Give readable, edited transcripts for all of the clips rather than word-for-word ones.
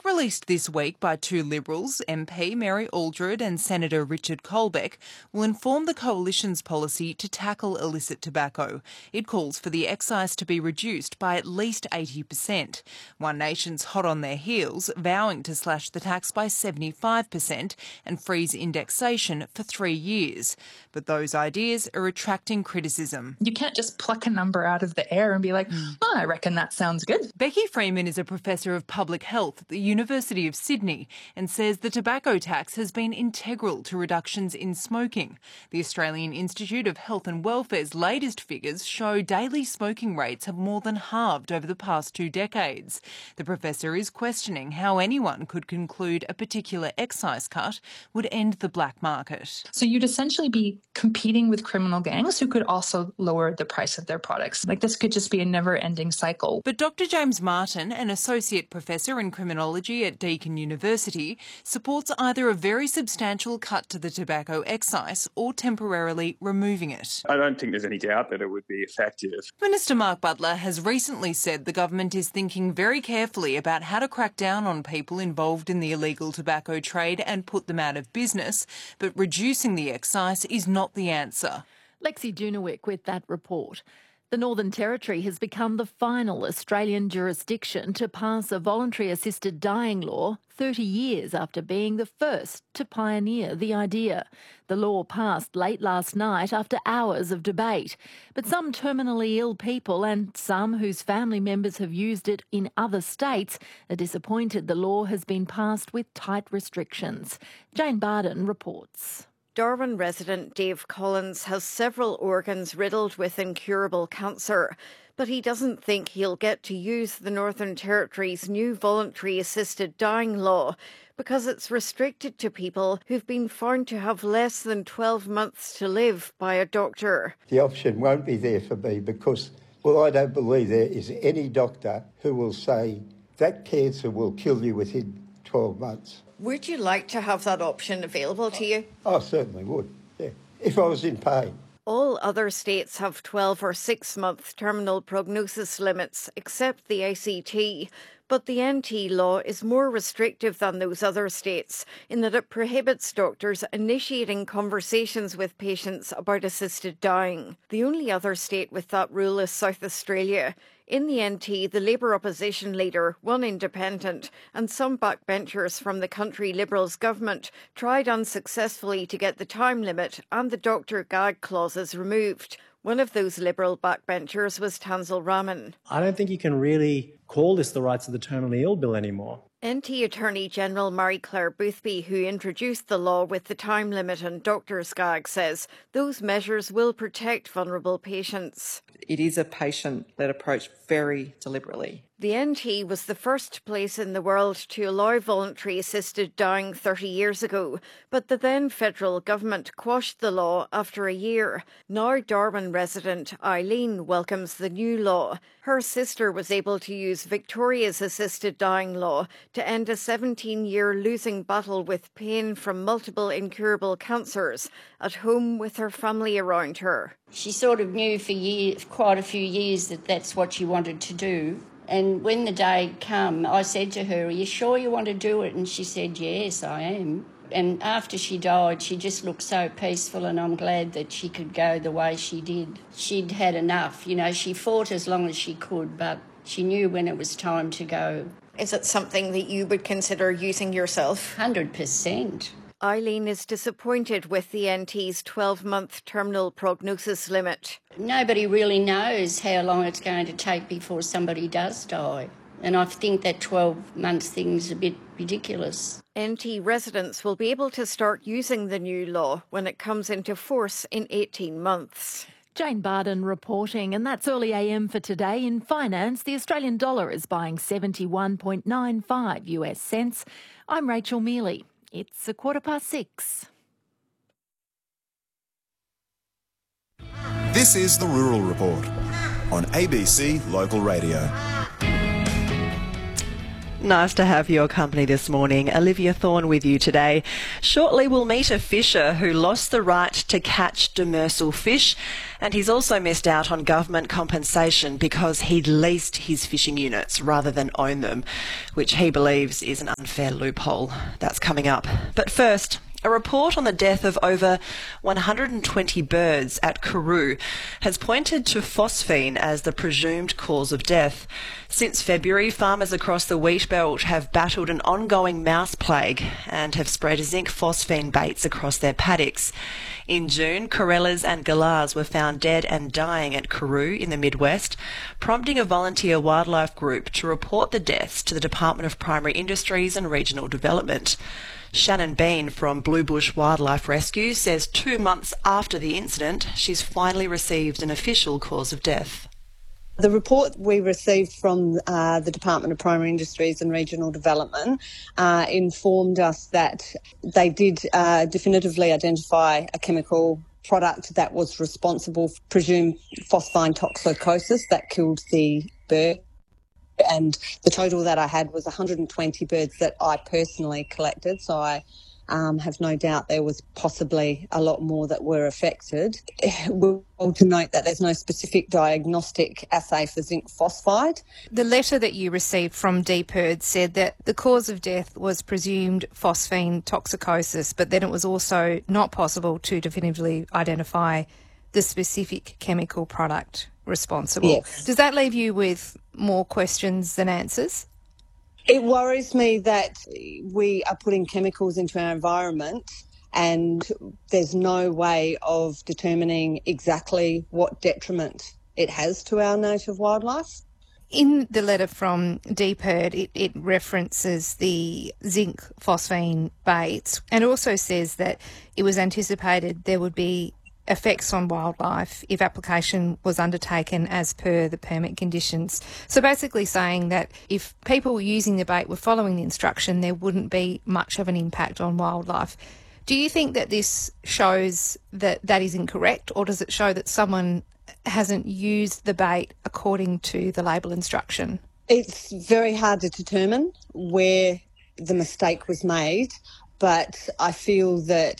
book released this week by two Liberals, MP Mary Aldred and Senator Richard Colbeck, will inform the Coalition's policy to tackle illicit tobacco. It calls for the excise to be reduced by at least 80%. One Nation's hot on their heels, vowing to slash the tax by 75% and freeze indexation for 3 years. But those ideas are attracting criticism. You can't just pluck a number out of the air and be like, oh, I reckon that sounds good. Becky Freeman is a professor of public health at the University of Sydney and says the tobacco tax has been integral to reductions in smoking. The Australian Institute of Health and Welfare's latest figures show daily smoking rates have more than halved over the past 2 decades. The professor is questioning how anyone could conclude a particular excise cut would end the black market. So you'd essentially be competing with criminal gangs who could also lower the price of their products. Like, this could just be a never-ending cycle. But Dr. James Martin, an associate professor in criminology at Deakin University, supports either a very substantial cut to the tobacco excise or temporarily removing it. I don't think there's any doubt that it would be effective. Minister Mark Butler has recently said the government is thinking very carefully about how to crack down on people involved in the illegal tobacco trade and put them out of business, but reducing the excise is not the answer. Lexi Dunewick with that report. The Northern Territory has become the final Australian jurisdiction to pass a voluntary assisted dying law 30 years after being the first to pioneer the idea. The law passed late last night after hours of debate, but some terminally ill people and some whose family members have used it in other states are disappointed the law has been passed with tight restrictions. Jane Barden reports. Darwin resident Dave Collins has several organs riddled with incurable cancer, but he doesn't think he'll get to use the Northern Territory's new voluntary assisted dying law because it's restricted to people who've been found to have less than 12 months to live by a doctor. The option won't be there for me because, well, I don't believe there is any doctor who will say that cancer will kill you within 12 months. Would you like to have that option available to you? I certainly would, yeah, if I was in pain. All other states have 12 or 6 month terminal prognosis limits, except the ACT. But the NT law is more restrictive than those other states in that it prohibits doctors initiating conversations with patients about assisted dying. The only other state with that rule is South Australia. In the NT, the Labour opposition leader, one independent, and some backbenchers from the country Liberals government tried unsuccessfully to get the time limit and the doctor gag clauses removed. One of those Liberal backbenchers was Tanzil Rahman. I don't think you can really call this the Rights of the Terminally Ill Bill anymore. NT Attorney General Marie-Claire Boothby, who introduced the law with the time limit and doctor's gag, says those measures will protect vulnerable patients. It is a patient-led approach very deliberately. The NT was the first place in the world to allow voluntary assisted dying 30 years ago, but the then federal government quashed the law after a year. Now Darwin resident Eileen welcomes the new law. Her sister was able to use Victoria's assisted dying law to end a 17-year losing battle with pain from multiple incurable cancers at home with her family around her. She sort of knew for quite a few years that that's what she wanted to do. And when the day came, I said to her, "Are you sure you want to do it?" And she said, "Yes, I am." And after she died, she just looked so peaceful, and I'm glad that she could go the way she did. She'd had enough. You know, she fought as long as she could, but she knew when it was time to go. Is it something that you would consider using yourself? 100%. Eileen is disappointed with the NT's 12-month terminal prognosis limit. Nobody really knows how long it's going to take before somebody does die. And I think that 12-month thing's a bit ridiculous. NT residents will be able to start using the new law when it comes into force in 18 months. Jane Barden reporting, and that's Early AM for today. In finance, the Australian dollar is buying 71.95 US cents. I'm Rachel Mealy. It's 6:15. This is the Rural Report on ABC Local Radio. Nice to have your company this morning. Olivia Thorne with you today. Shortly we'll meet a fisher who lost the right to catch demersal fish, and he's also missed out on government compensation because he'd leased his fishing units rather than own them, which he believes is an unfair loophole. That's coming up. But first, a report on the death of over 120 birds at Karoo has pointed to phosphine as the presumed cause of death. Since February, farmers across the wheat belt have battled an ongoing mouse plague and have spread zinc phosphine baits across their paddocks. In June, corellas and galahs were found dead and dying at Karoo in the Midwest, prompting a volunteer wildlife group to report the deaths to the Department of Primary Industries and Regional Development. Shannon Bean from Blue Bush Wildlife Rescue says 2 months after the incident, she's finally received an official cause of death. The report we received from the Department of Primary Industries and Regional Development informed us that they did definitively identify a chemical product that was responsible for presumed phosphine toxicosis that killed the bird. And the total that I had was 120 birds that I personally collected. So I have no doubt there was possibly a lot more that were affected. We're told to note that there's no specific diagnostic assay for zinc phosphide. The letter that you received from DPIRD said that the cause of death was presumed phosphine toxicosis, but then it was also not possible to definitively identify the specific chemical product responsible. Yes. Does that leave you with more questions than answers? It worries me that we are putting chemicals into our environment and there's no way of determining exactly what detriment it has to our native wildlife. In the letter from DPIRD, it references the zinc phosphine baits and also says that it was anticipated there would be effects on wildlife if application was undertaken as per the permit conditions. So basically saying that if people using the bait were following the instruction, there wouldn't be much of an impact on wildlife. Do you think that this shows that that is incorrect, or does it show that someone hasn't used the bait according to the label instruction? It's very hard to determine where the mistake was made, but I feel that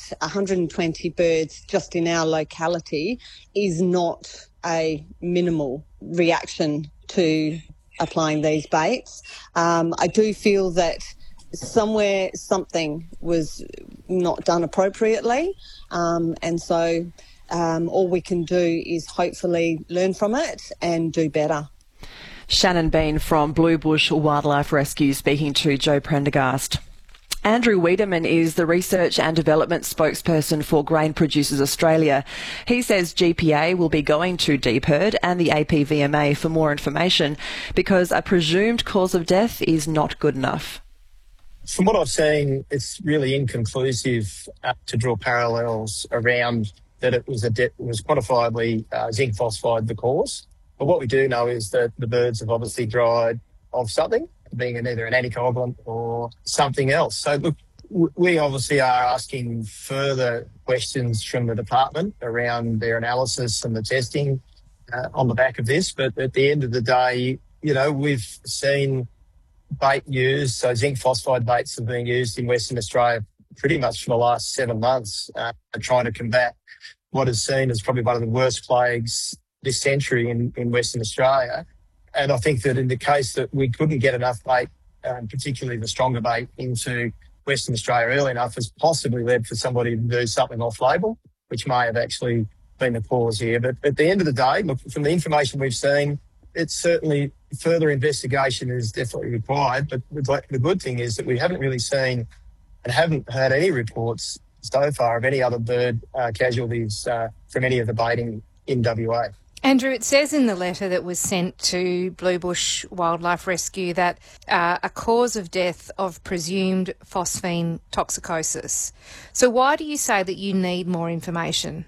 120 birds just in our locality is not a minimal reaction to applying these baits. I do feel that somewhere something was not done appropriately, and so all we can do is hopefully learn from it and do better. Shannon Bean from Blue Bush Wildlife Rescue speaking to Joe Prendergast. Andrew Wiedemann is the Research and Development Spokesperson for Grain Producers Australia. He says GPA will be going to DPIRD and the APVMA for more information because a presumed cause of death is not good enough. From what I've seen, it's really inconclusive to draw parallels around that it was quantifiably zinc phosphide the cause. But what we do know is that the birds have obviously died of something, being either an anticoagulant or something else. So, look, we obviously are asking further questions from the department around their analysis and the testing on the back of this. But at the end of the day, you know, we've seen bait used, so zinc phosphide baits have been used in Western Australia pretty much for the last 7 months, trying to combat what is seen as probably one of the worst plagues this century in Western Australia. And I think that in the case that we couldn't get enough bait, particularly the stronger bait, into Western Australia early enough, has possibly led for somebody to do something off-label, which may have actually been the cause here. But at the end of the day, look, from the information we've seen, it's certainly further investigation is definitely required. But the good thing is that we haven't really seen and haven't heard any reports so far of any other bird casualties from any of the baiting in WA. Andrew, it says in the letter that was sent to Blue Bush Wildlife Rescue that a cause of death of presumed phosphine toxicosis. So why do you say that you need more information?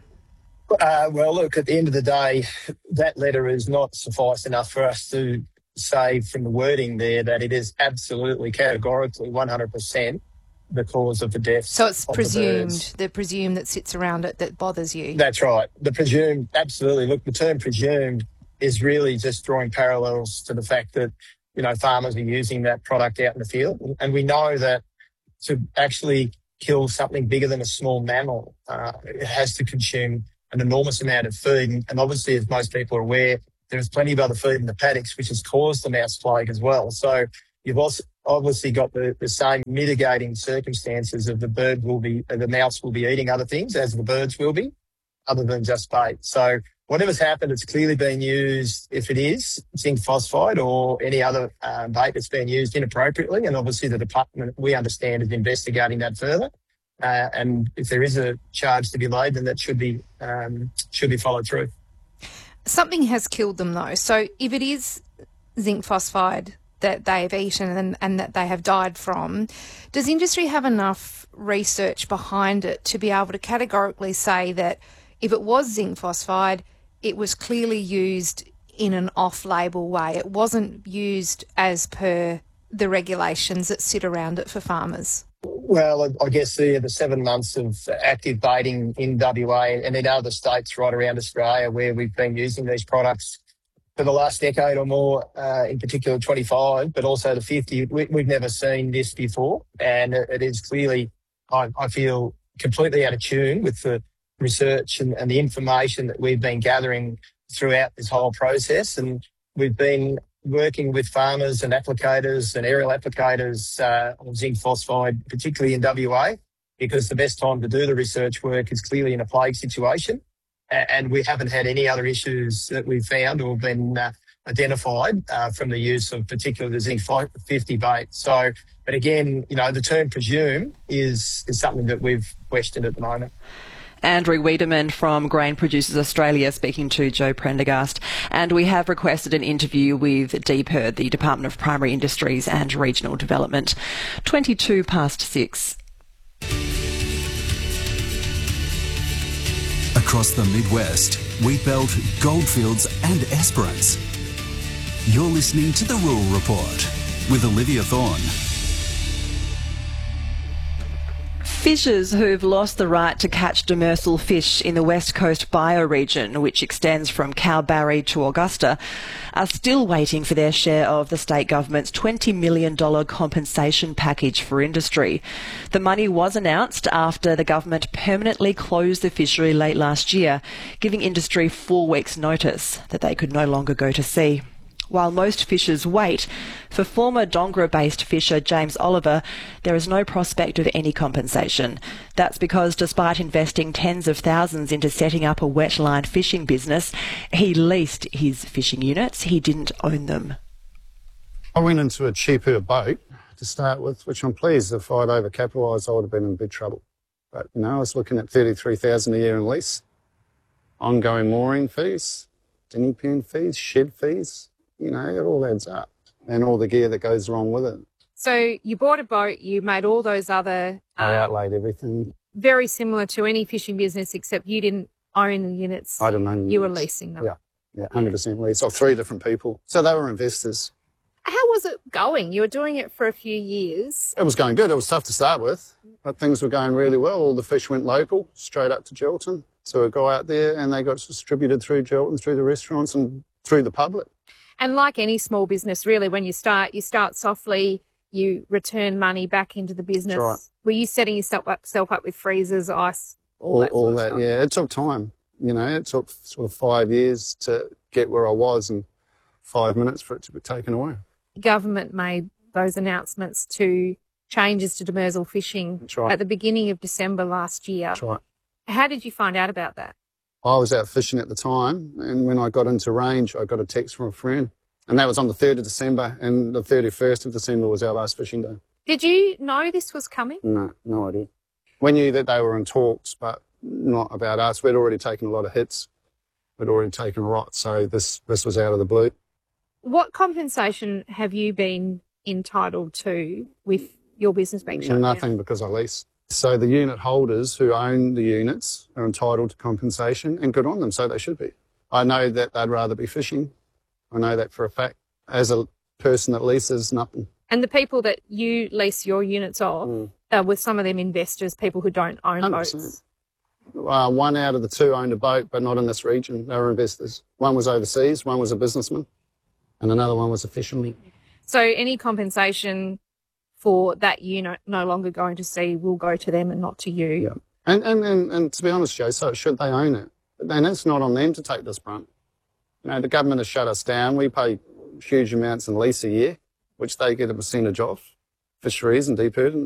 Well, look, at the end of the day, that letter is not suffice enough for us to say from the wording there that it is absolutely categorically 100% the cause of the death. So it's presumed, the presume that sits around it that bothers you. That's right. The presumed, absolutely. Look, the term presumed is really just drawing parallels to the fact that farmers are using that product out in the field. And we know that to actually kill something bigger than a small mammal, it has to consume an enormous amount of food. And obviously, as most people are aware, there's plenty of other food in the paddocks, which has caused the mouse plague as well. So you've also obviously got the same mitigating circumstances of the mouse will be eating other things as the birds will be, other than just bait. So whatever's happened, it's clearly been used, if it is zinc phosphide or any other bait that's been used inappropriately. And obviously the department, we understand, is investigating that further. And if there is a charge to be laid, then that should be followed through. Something has killed them though. So if it is zinc phosphide that they have eaten and that they have died from, does industry have enough research behind it to be able to categorically say that if it was zinc phosphide, it was clearly used in an off-label way? It wasn't used as per the regulations that sit around it for farmers? Well, I guess the 7 months of active baiting in WA and in other states right around Australia where we've been using these products for the last decade or more, in particular 25, but also the 50, we've never seen this before. And it is clearly, I feel, completely out of tune with the research and the information that we've been gathering throughout this whole process. And we've been working with farmers and applicators and aerial applicators on zinc phosphide, particularly in WA, because the best time to do the research work is clearly in a plague situation. And we haven't had any other issues that we've found or been identified from the use of particularly the zinc 50 bait. So, but again, the term presume is something that we've questioned at the moment. Andrew Wiedemann from Grain Producers Australia speaking to Joe Prendergast. And we have requested an interview with DPIRD, the Department of Primary Industries and Regional Development. 6:22. Across the Midwest, Wheatbelt, Goldfields and Esperance. You're listening to The Rural Report with Olivia Thorne. Fishers who've lost the right to catch demersal fish in the West Coast bioregion, which extends from Cowbarry to Augusta, are still waiting for their share of the state government's $20 million compensation package for industry. The money was announced after the government permanently closed the fishery late last year, giving industry 4 weeks' notice that they could no longer go to sea. While most fishers wait, for former Dongara-based fisher James Oliver, there is no prospect of any compensation. That's because despite investing tens of thousands into setting up a wetline fishing business, he leased his fishing units. He didn't own them. I went into a cheaper boat to start with, which I'm pleased. If I'd overcapitalised, I would have been in big trouble. But, I was looking at $33,000 a year in lease, ongoing mooring fees, dinghy pen fees, shed fees. It all adds up, and all the gear that goes along with it. So you bought a boat, you made all those other... I outlaid everything. Very similar to any fishing business, except you didn't own the units. I didn't own the You units. were leasing them. Yeah, 100% lease of 3 different people. So they were investors. How was it going? You were doing it for a few years. It was going good. It was tough to start with, but things were going really well. All the fish went local, straight up to Geraldton. So we'd go out there and they got distributed through Geraldton, through the restaurants and through the public. And like any small business, really, when you start softly, you return money back into the business. That's right. Were you setting yourself up with freezers, ice, all that? Yeah. It took time. It took sort of 5 years to get where I was and 5 minutes for it to be taken away. Government made those announcements to changes to demersal fishing at the beginning of December last year. That's right. How did you find out about that? I was out fishing at the time, and when I got into range, I got a text from a friend, and that was on the 3rd of December, and the 31st of December was our last fishing day. Did you know this was coming? No idea. We knew that they were in talks, but not about us. We'd already taken a lot of hits. We'd already taken a lot, so this was out of the blue. What compensation have you been entitled to with your business being shut down? Nothing, because I lease. So the unit holders who own the units are entitled to compensation, and good on them, so they should be. I know that they'd rather be fishing. I know that for a fact. As a person that leases, nothing. And the people that you lease your units of, were some of them investors, people who don't own 100%. Boats? 1 out of the 2 owned a boat, but not in this region. They were investors. One was overseas, one was a businessman, and another one was a fisherman. So any compensation for that you're no longer going to see will go to them and not to you. Yeah. And to be honest, Joe, so should they own it? But then it's not on them to take this brunt. The government has shut us down. We pay huge amounts in lease a year, which they get a percentage of, fisheries and deep herd.